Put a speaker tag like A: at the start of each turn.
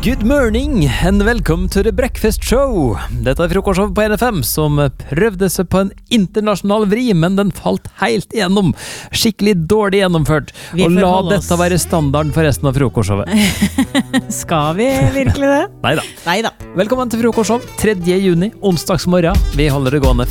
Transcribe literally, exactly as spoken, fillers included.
A: Good morning and welcome to the breakfast show. Dette er frokostshow på N F M som prøvde seg på en internasjonal vri, men den falt helt igjennom. Skikkelig dårlig gjennomført.
B: Vi
A: Og la
B: forholder oss.
A: dette være standarden for resten av frokostshowet.
B: Skal vi virkelig det?
A: Neida.
B: Neida.
A: Velkommen til frokostshow tredje juni, onsdagsmorgen. Vi holder det gående